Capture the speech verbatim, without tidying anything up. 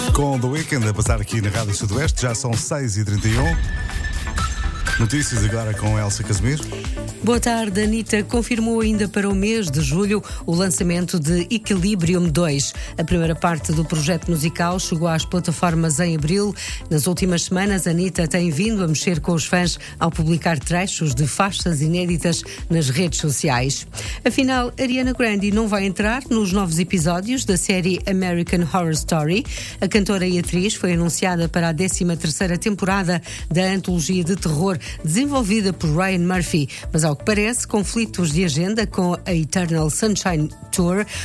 Com The Weeknd a passar aqui na Rádio Sudoeste, já são seis e trinta e um. Notícias agora com Elsa Casimiro. Boa tarde. A Anitta confirmou ainda para o mês de julho o lançamento de Equilibrium dois. A primeira parte do projeto musical chegou às plataformas em abril. Nas últimas semanas, a Anitta tem vindo a mexer com os fãs ao publicar trechos de faixas inéditas nas redes sociais. Afinal, Ariana Grande não vai entrar nos novos episódios da série American Horror Story. A cantora e atriz foi anunciada para a décima terceira temporada da antologia de terror desenvolvida por Ryan Murphy, mas ao que parece, conflitos de agenda com a Eternal Sunshine Tour